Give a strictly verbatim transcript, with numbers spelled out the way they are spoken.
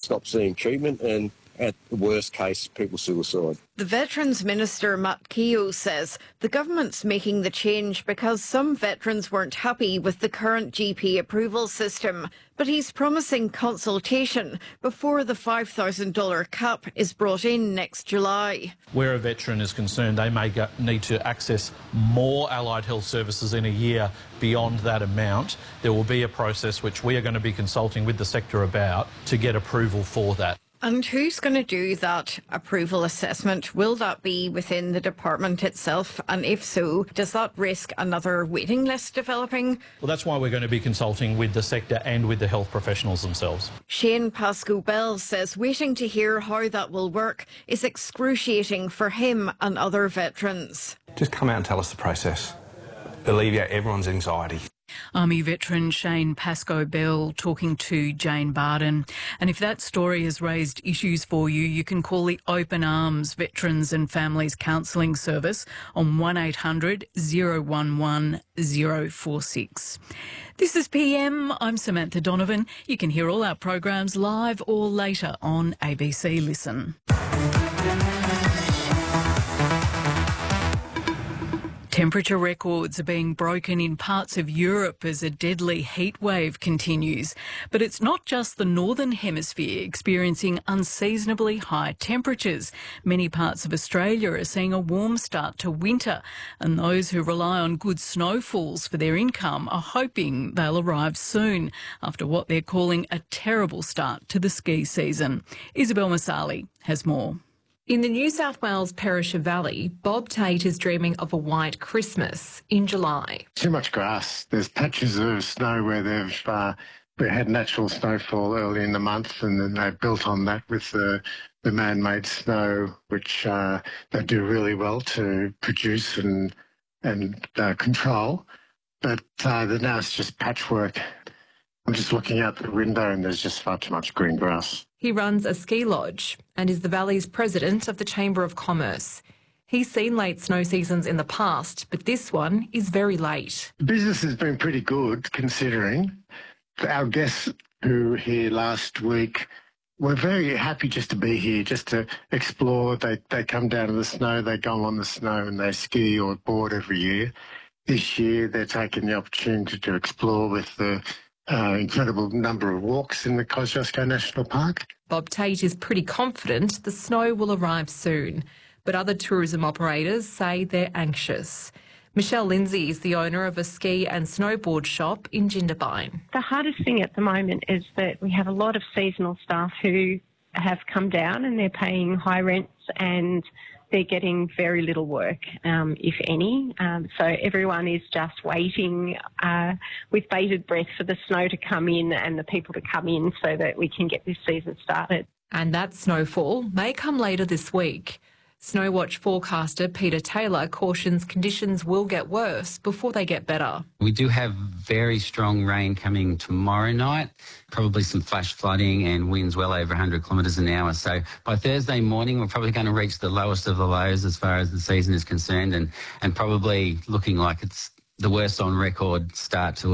stop seeing treatment, and at the worst case, people suicide. The Veterans Minister, Matt Keogh, says the government's making the change because some veterans weren't happy with the current G P approval system. But he's promising consultation before the five thousand dollars cap is brought in next July. Where a veteran is concerned, they may need to access more allied health services in a year beyond that amount. There will be a process which we are going to be consulting with the sector about to get approval for that. And who's going to do that approval assessment? Will that be within the department itself? And if so, does that risk another waiting list developing? Well, that's why we're going to be consulting with the sector and with the health professionals themselves. Shane Pascoe-Bell says waiting to hear how that will work is excruciating for him and other veterans. Just come out and tell us the process. Alleviate everyone's anxiety. Army veteran Shane Pascoe-Bell talking to Jane Barden. And if that story has raised issues for you, you can call the Open Arms Veterans and Families Counselling Service on one eight hundred, oh one one, oh four six. This is P M. I'm Samantha Donovan. You can hear all our programs live or later on A B C Listen. Temperature records are being broken in parts of Europe as a deadly heat wave continues. But it's not just the Northern Hemisphere experiencing unseasonably high temperatures. Many parts of Australia are seeing a warm start to winter, and those who rely on good snowfalls for their income are hoping they'll arrive soon after what they're calling a terrible start to the ski season. Isabel Masali has more. In the New South Wales Perisher Valley, Bob Tate is dreaming of a white Christmas in July. Too much grass. There's patches of snow where they've uh, we had natural snowfall early in the month, and then they've built on that with the, the man-made snow, which uh, they do really well to produce and, and uh, control. But uh, now it's just patchwork. I'm just looking out the window and there's just far too much green grass. He runs a ski lodge and is the Valley's president of the Chamber of Commerce. He's seen late snow seasons in the past, but this one is very late. Business has been pretty good considering. Our guests who were here last week were very happy just to be here, just to explore. They, they come down to the snow, they go on the snow and they ski or board every year. This year they're taking the opportunity to explore with the Uh, incredible number of walks in the Kosciuszko National Park. Bob Tate is pretty confident the snow will arrive soon, but other tourism operators say they're anxious. Michelle Lindsay is the owner of a ski and snowboard shop in Jindabyne. The hardest thing at the moment is that we have a lot of seasonal staff who have come down and they're paying high rents and they're getting very little work, um, if any. Um, so everyone is just waiting uh, with bated breath for the snow to come in and the people to come in so that we can get this season started. And that snowfall may come later this week. Snowwatch forecaster Peter Taylor cautions conditions will get worse before they get better. We do have very strong rain coming tomorrow night, probably some flash flooding and winds well over one hundred kilometres an hour. So by Thursday morning, we're probably going to reach the lowest of the lows as far as the season is concerned, and, and probably looking like it's the worst on record start to